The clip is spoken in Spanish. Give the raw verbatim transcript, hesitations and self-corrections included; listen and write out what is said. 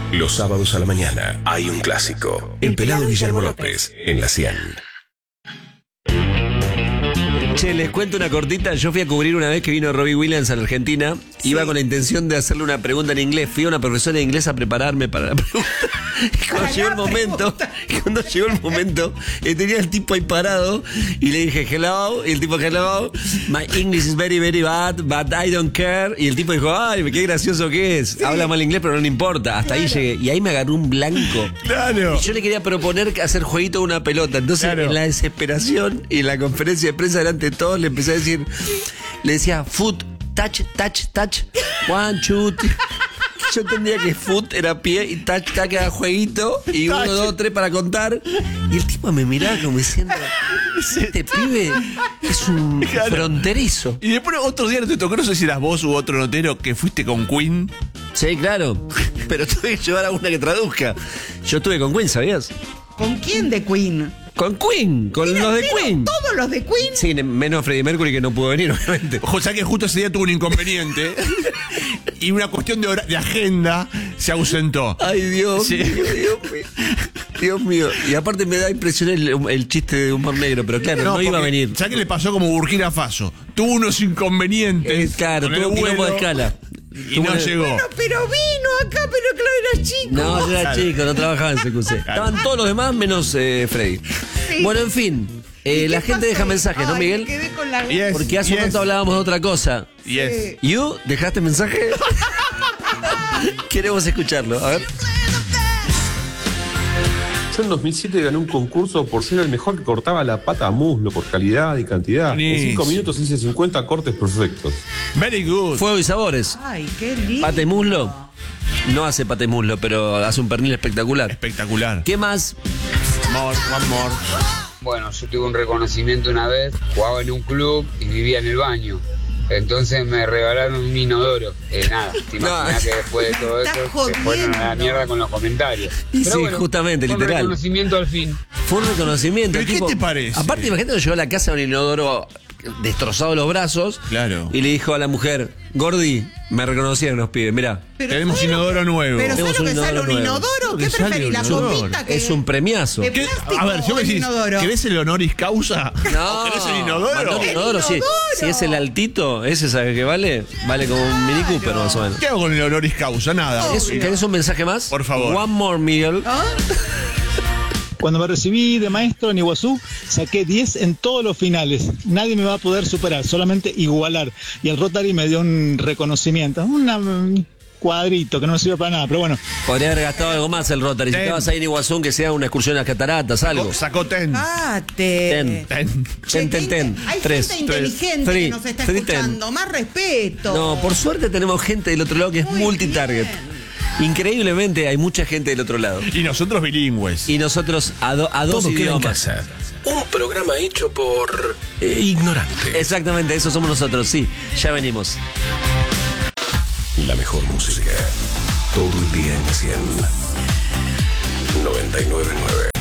Los sábados a la mañana hay un clásico. El pelado Guillermo López en la cien. Che, les cuento una cortita. Yo fui a cubrir una vez que vino Robbie Williams a la Argentina. Sí. Iba con la intención de hacerle una pregunta en inglés. Fui a una profesora de inglés a prepararme para la pregunta. Y cuando llegó el momento, cuando llegó el momento, eh, tenía el tipo ahí parado y le dije hello. Y el tipo, hello, my English is very, very bad, but I don't care. Y el tipo dijo, ay, qué gracioso que es. Sí. Habla mal inglés, pero no le importa. Hasta claro. Ahí llegué. Y ahí me agarró un blanco. Claro. Y yo le quería proponer hacer jueguito con una pelota. Entonces, claro. En la desesperación y en la conferencia de prensa delante de todos, le empecé a decir, le decía foot, touch, touch, touch, one, two, three. Yo entendía que foot era pie y touch, touch era jueguito y uno, dos, tres para contar. Y el tipo me miraba como diciendo, este pibe es un claro. fronterizo. Y después otro día no te tocó, no sé si eras vos u otro notero, que fuiste con Queen. Sí, claro, pero tuve que llevar a una que traduzca. Yo estuve con Queen, ¿sabías? ¿Con quién de Queen? Con Queen, con Mira, los de Queen. ¿Todos los de Queen? Sí, menos Freddie Mercury, que no pudo venir, obviamente. O sea que justo ese día tuvo un inconveniente y una cuestión de, hora, de agenda se ausentó. Ay, Dios sí. mío, Dios mío. Dios mío. Y aparte me da impresión el, el chiste de humor negro, pero claro, no, no iba a venir. ¿Sabes qué le pasó como Burkina Faso? Tuvo unos inconvenientes. Eh, claro, tuvo un tiempo de escala. Y no una... llegó. Bueno, pero vino acá, pero claro, era chico. No, yo era claro. chico, no trabajaba en C Q C. Claro. Estaban todos los demás menos eh, Freddy. Sí. Bueno, en fin. Eh, la gente deja mensajes, ¿no, Miguel? Me quedé con la... yes, Porque hace un yes. rato hablábamos de otra cosa. Yes. ¿You dejaste mensaje? Queremos escucharlo. A ver. Yo en dos mil siete gané un concurso por ser el mejor que cortaba la pata a muslo por calidad y cantidad. Nice. En cinco minutos hice cincuenta cortes perfectos. Very good. Fuego y sabores. Ay, qué lindo. Pate muslo. No hace pate muslo, pero hace un pernil espectacular. Espectacular. ¿Qué más? More, one more. Bueno, yo tuve un reconocimiento una vez, jugaba en un club y vivía en el baño. Entonces me regalaron un inodoro. Eh, nada, te imaginas no. que después de todo eso se fueron a la mierda con los comentarios. Y Pero sí, bueno, justamente, fue literal. Un reconocimiento al fin. Fue un reconocimiento. ¿Pero tipo, qué te parece? Aparte, imagínate que llegó a la casa de un inodoro destrozado los brazos. Claro. Y le dijo a la mujer, Gordi, me reconocieron los pibes, mirá. Pero tenemos bueno, inodoro nuevo. Pero ¿sabes lo que sale un inodoro? ¿Qué preferís? ¿La copita? Que es un premiazo. ¿Qué? A ver, yo me decís, ¿querés el honoris causa? No. ¿Querés el inodoro? El inodoro, sí. Si es el altito, ese sabe que vale, vale como un Mini Cooper más o menos. ¿Qué hago con el honoris causa? Nada. ¿Querés un mensaje más? Por favor. One more, Miguel. ¿Ah? Cuando me recibí de maestro en Iguazú, saqué diez en todos los finales. Nadie me va a poder superar, solamente igualar. Y el Rotary me dio un reconocimiento, un cuadrito que no me sirve para nada, pero bueno. Podría haber gastado algo más el Rotary. Si estabas ahí en Iguazú, que sea una excursión a las cataratas, algo. Sacó ten. Ah, ten. Ten. Ten, ten, ten. Hay Tres. gente inteligente Three. que nos está Three, escuchando. ten. Más respeto. No, por suerte tenemos gente del otro lado que es Muy multitarget. Bien. Increíblemente hay mucha gente del otro lado. Y nosotros bilingües. Y nosotros a, do, a dos Todo idiomas. Queda en casa. Un programa hecho por eh, ignorantes. Exactamente, eso somos nosotros, sí. Ya venimos. La mejor música. Todo el día en la cien. noventa y nueve punto nueve.